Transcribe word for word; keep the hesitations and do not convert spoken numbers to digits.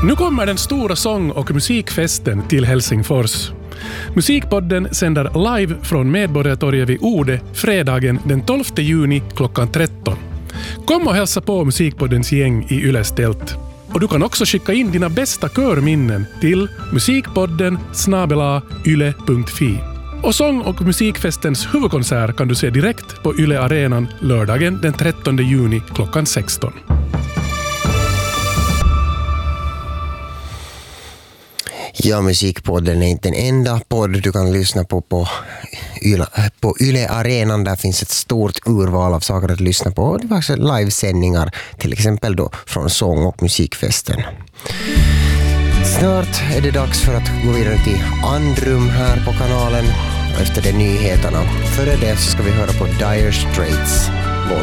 Nu kommer den stora sång- och musikfesten till Helsingfors. Musikpodden sänder live från Medborgartorget vid Ode fredagen den tolfte juni klockan tretton. Kom och hälsa på Musikpoddens gäng i Yles tält. Och du kan också skicka in dina bästa körminnen till musikpodden snabel-a yle punkt fi. Och sång- och musikfestens huvudkonsert kan du se direkt på Yle Arenan lördagen den trettonde juni klockan sexton. Ja, Musikpodden är inte den enda podd du kan lyssna på på Yle, på Yle Arenan. Där finns ett stort urval av saker att lyssna på. Det var också livesändningar, till exempel då från sång- och musikfesten. Snart är det dags för att gå vidare till Andrum här på kanalen. Efter de nyheterna. Före det så ska vi höra på Dire Straits.